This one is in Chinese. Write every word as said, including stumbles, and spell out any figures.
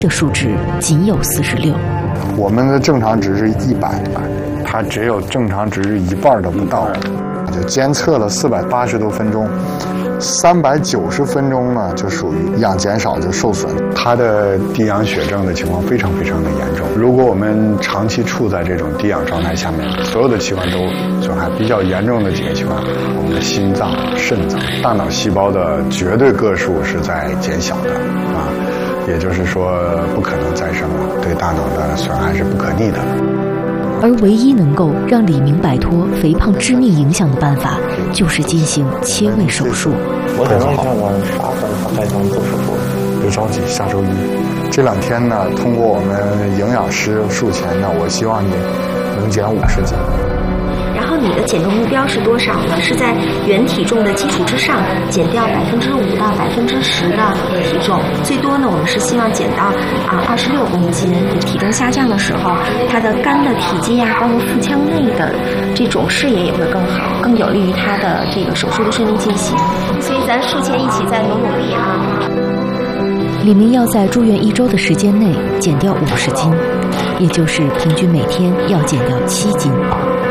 的数值仅有四十六。 我们的正常值是一百，它只有正常值一半都不到，就监测了四百八十多分钟，三百九十分钟呢就属于氧减少就受损，它的低氧血症的情况非常非常的严重。如果我们长期处在这种低氧状态下面，所有的器官都损害，比较严重的几个器官，我们的心脏、肾脏、大脑细胞的绝对个数是在减小的啊。也就是说不可能再生了，对大脑的损害是不可逆的。 而唯一能够让李明摆脱肥胖致命影响的办法，就是进行切胃手术。 我想问一下，我啥时候才能做手术？ 别着急，下周一。这两天呢，通过我们营养师术前呢，我希望你能减五十斤。 然后你的减重目标是多少呢？是在原体重的基础之上减掉百分之五到百分之十的体重，最多呢我们是希望减到啊二十六公斤。体重下降的时候，它的肝的体积呀、啊，包括腹腔内的这种视野也会更好，更有利于它的这个手术的顺利进行。所以咱术前一起再努努力啊！ 李明要在住院一周的时间内减掉五十斤，也就是平均每天要减掉七斤。